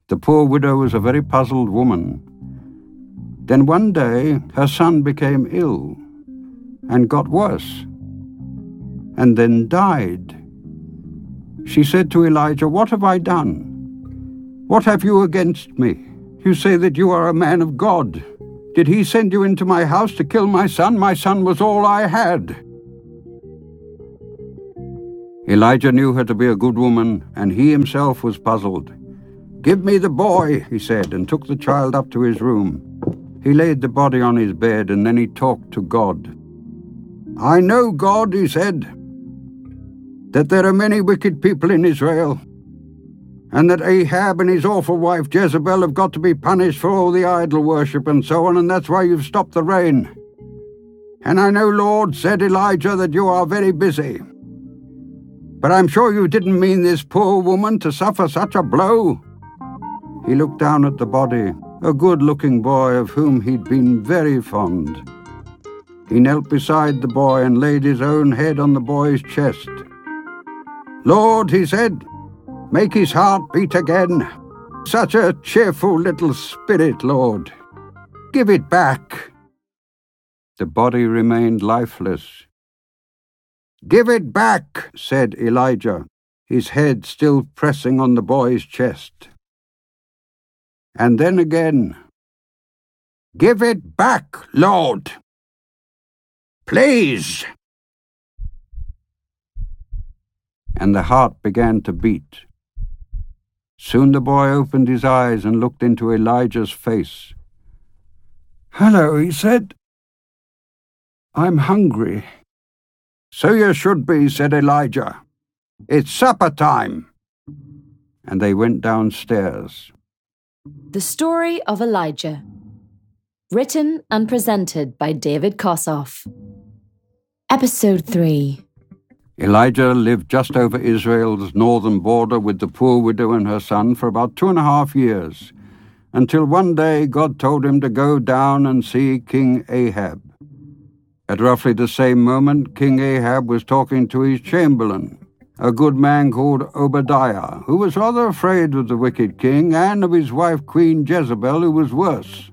The poor widow was a very puzzled woman. Then one day her son became ill and got worse, and then died. She said to Elijah, "What have I done? What have you against me? You say that you are a man of God. Did he send you into my house to kill my son? My son was all I had." Elijah knew her to be a good woman, and he himself was puzzled. "Give me the boy," he said, and took the child up to his room. He laid the body on his bed, and then he talked to God. "I know, God," he said, "that there are many wicked people in Israel, and that Ahab and his awful wife Jezebel have got to be punished for all the idol worship and so on, and that's why you've stopped the rain. And I know, Lord," said Elijah, "that you are very busy. But I'm sure you didn't mean this poor woman to suffer such a blow." He looked down at the body, a good-looking boy of whom he'd been very fond. He knelt beside the boy and laid his own head on the boy's chest. "Lord," he said, "make his heart beat again. Such a cheerful little spirit, Lord. Give it back." The body remained lifeless. "Give it back," said Elijah, his head still pressing on the boy's chest. And then again, "Give it back, Lord. Please." And the heart began to beat. Soon the boy opened his eyes and looked into Elijah's face. "Hello," he said. "I'm hungry." "So you should be," said Elijah. "It's supper time." And they went downstairs. The Story of Elijah. Written and presented by David Kossoff. Episode 3. Elijah lived just over Israel's northern border with the poor widow and her son for about 2.5 years, until one day God told him to go down and see King Ahab. At roughly the same moment, King Ahab was talking to his chamberlain, a good man called Obadiah, who was rather afraid of the wicked king and of his wife Queen Jezebel, who was worse.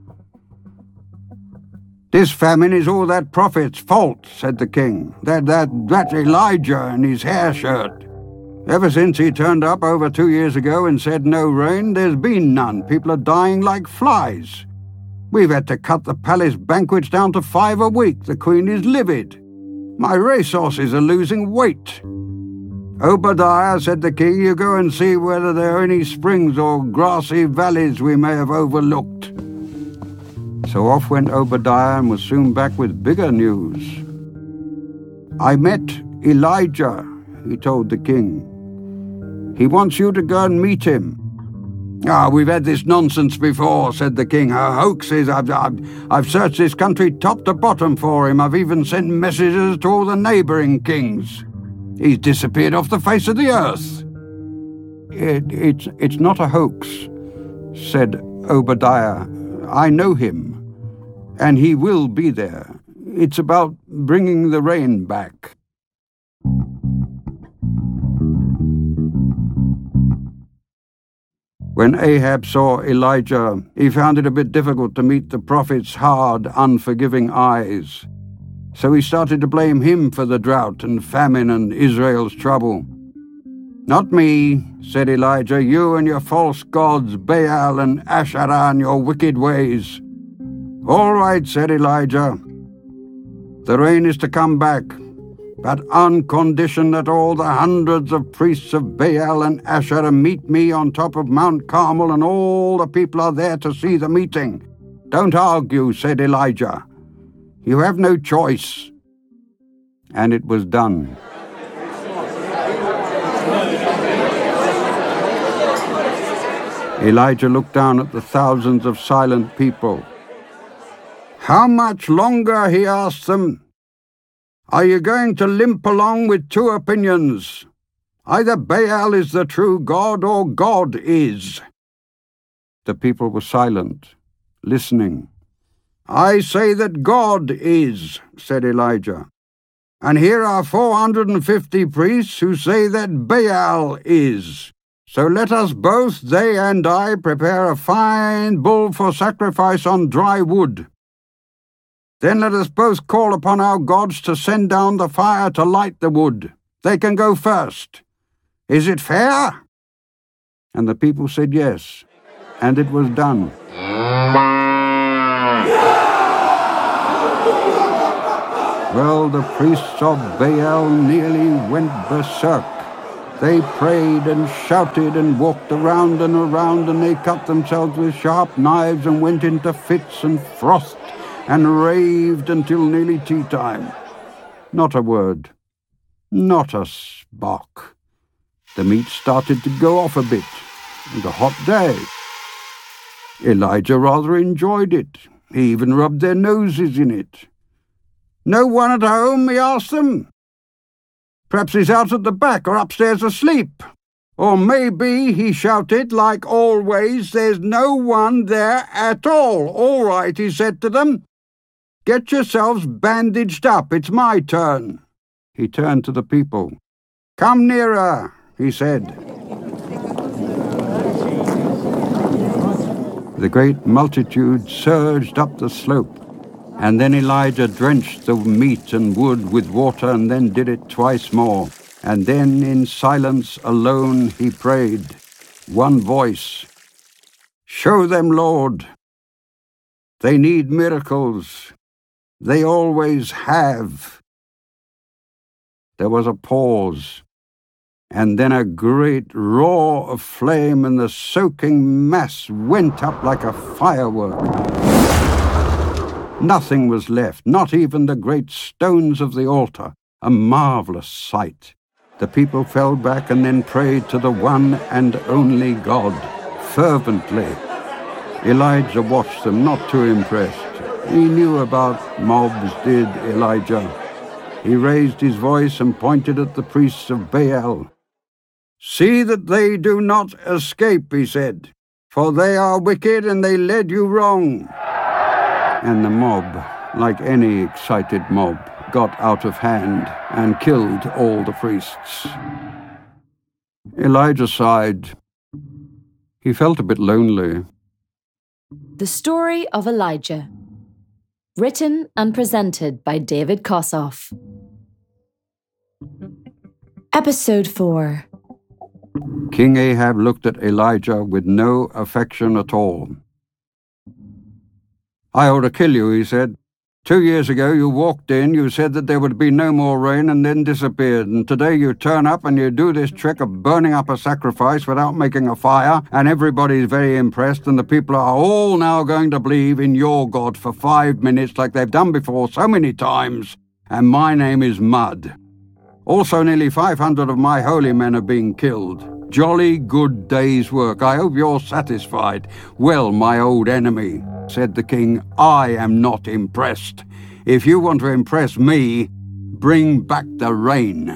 "This famine is all that prophet's fault," said the king. That Elijah in his hair shirt. Ever since he turned up over 2 years ago and said no rain, there's been none. People are dying like flies. We've had to cut the palace banquets down to 5 a week. The queen is livid. My racehorses are losing weight. "Obadiah," said the king, "you go and see whether there are any springs or grassy valleys we may have overlooked." So off went Obadiah and was soon back with bigger news. "I met Elijah," he told the king. "He wants you to go and meet him." We've had this nonsense before," said the king. "Hoaxes. I've searched this country top to bottom for him. I've even sent messages to all the neighboring kings. He's disappeared off the face of the earth." It's not a hoax," said Obadiah. "I know him, and he will be there. It's about bringing the rain back." When Ahab saw Elijah, he found it a bit difficult to meet the prophet's hard, unforgiving eyes. So he started to blame him for the drought and famine and Israel's trouble. "Not me," said Elijah, "you and your false gods, Baal and Asherah, and your wicked ways." "All right," said Elijah. "The rain is to come back, but on condition that all the hundreds of priests of Baal and Asherah meet me on top of Mount Carmel, and all the people are there to see the meeting." "Don't argue," said Elijah. "You have no choice." And it was done. Elijah looked down at the thousands of silent people. "How much longer?" he asked them. "Are you going to limp along with 2 opinions? Either Baal is the true God or God is." The people were silent, listening. "I say that God is," said Elijah. "And here are 450 priests who say that Baal is." So let us both, they and I, prepare a fine bull for sacrifice on dry wood. Then let us both call upon our gods to send down the fire to light the wood. They can go first. Is it fair?" And the people said yes, and it was done. Well, the priests of Baal nearly went berserk. They prayed and shouted and walked around, and they cut themselves with sharp knives and went into fits and frothed and raved until nearly tea time. Not a word, not a spark. The meat started to go off a bit. It was a hot day. Elijah rather enjoyed it. He even rubbed their noses in it. "No one at home?" he asked them. "Perhaps he's out at the back or upstairs asleep. Or maybe," he shouted, "like always, there's no one there at all." "All right," he said to them. "Get yourselves bandaged up. It's my turn." He turned to the people. "Come nearer," he said. The great multitude surged up the slope, and then Elijah drenched the meat and wood with water and then did it twice more. And then in silence alone he prayed, one voice, "Show them, Lord. They need miracles. They always have." There was a pause, and then a great roar of flame, and the soaking mass went up like a firework. Nothing was left, not even the great stones of the altar, a marvelous sight. The people fell back and then prayed to the one and only God, fervently. Elijah watched them, not too impressed. He knew about mobs, did Elijah. He raised his voice and pointed at the priests of Baal. "See that they do not escape," he said, "for they are wicked and they led you wrong." And the mob, like any excited mob, got out of hand and killed all the priests. Elijah sighed. He felt a bit lonely. The Story of Elijah. Written and presented by David Kossoff. Episode 4. King Ahab looked at Elijah with no affection at all. "I ought to kill you," he said. 2 years ago you walked in, you said that there would be no more rain and then disappeared, and today you turn up and you do this trick of burning up a sacrifice without making a fire, and everybody's very impressed, and the people are all now going to believe in your God for 5 minutes like they've done before so many times, and my name is Mud. Also, nearly 500 of my holy men are being killed. Jolly good day's work. I hope you're satisfied. Well, my old enemy, said the king, I am not impressed. If you want to impress me, bring back the rain.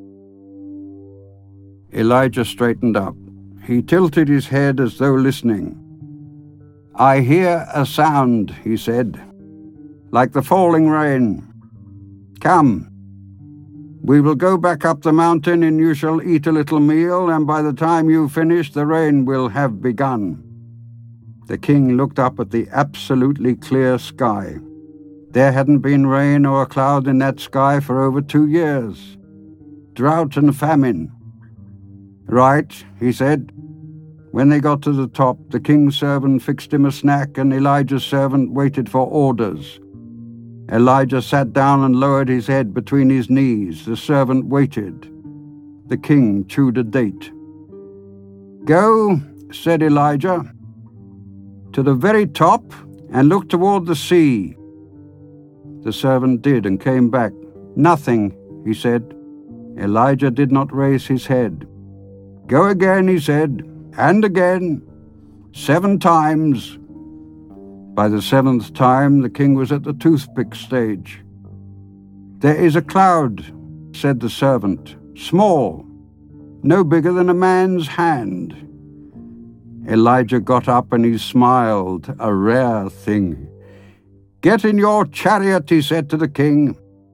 Elijah straightened up. He tilted his head as though listening. I hear a sound, he said, like the falling rain. Come. We will go back up the mountain, and you shall eat a little meal, and by the time you finish, the rain will have begun. The king looked up at the absolutely clear sky. There hadn't been rain or a cloud in that sky for over 2 years. Drought and famine. Right, he said. When they got to the top, the king's servant fixed him a snack, and Elijah's servant waited for orders. Elijah sat down and lowered his head between his knees. The servant waited. The king chewed a date. Go, said Elijah, to the very top and look toward the sea. The servant did and came back. Nothing, he said. Elijah did not raise his head. Go again, he said, and again, 7 times. By the 7th time, the king was at the toothpick stage. There is a cloud, said the servant, small, no bigger than a man's hand. Elijah got up and he smiled, a rare thing. Get in your chariot, he said to the king.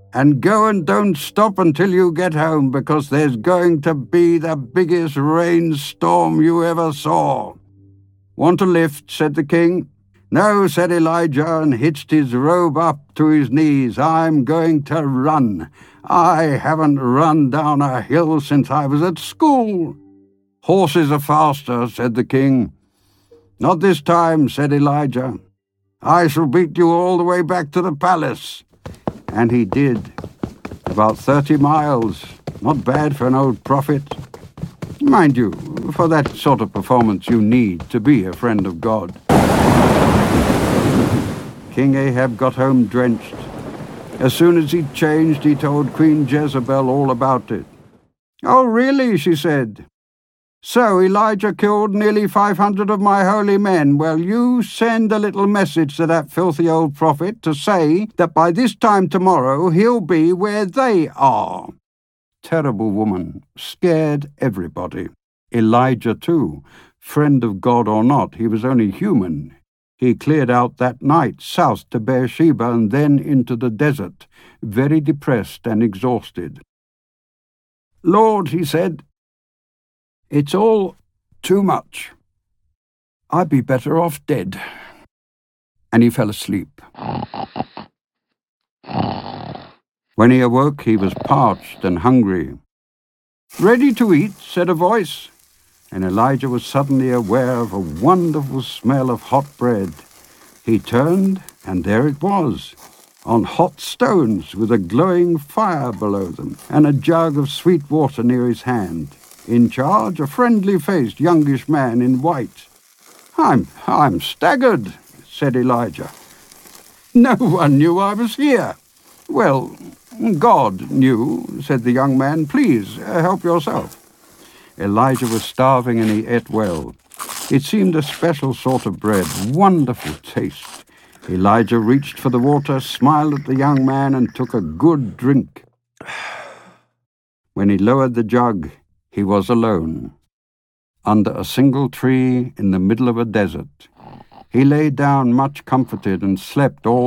And go and don't stop until you get home, because there's going to be the biggest rainstorm you ever saw." "Want a lift?" said the king. "No," said Elijah, and hitched his robe up to his knees. "I'm going to run. I haven't run down a hill since I was at school." "Horses are faster," said the king. "Not this time," said Elijah. "I shall beat you all the way back to the palace." And he did. About 30 miles. Not bad for an old prophet. Mind you, for that sort of performance you need to be a friend of God. King Ahab got home drenched. As soon as he'd changed, he told Queen Jezebel all about it. "Oh, really?" she said. "So Elijah killed nearly 500 of my holy men. Well, you send a little message to that filthy old prophet to say that by this time tomorrow he'll be where they are." Terrible woman, scared everybody. Elijah too, friend of God or not, he was only human. He cleared out that night south to Beersheba and then into the desert, very depressed and exhausted. "Lord," he said, "it's all too much. I'd be better off dead." And he fell asleep. When he awoke, he was parched and hungry. "Ready to eat?" said a voice, and Elijah was suddenly aware of a wonderful smell of hot bread. He turned, and there it was, on hot stones with a glowing fire below them, and a jug of sweet water near his hand. In charge, a friendly-faced youngish man in white. I'm staggered," said Elijah. "No one knew I was here." "Well, God knew," said the young man. "Please, help yourself." Elijah was starving and he ate well. It seemed a special sort of bread, wonderful taste. Elijah reached for the water, smiled at the young man, and took a good drink. When he lowered the jug, he was alone, under a single tree in the middle of a desert. He lay down much comforted and slept all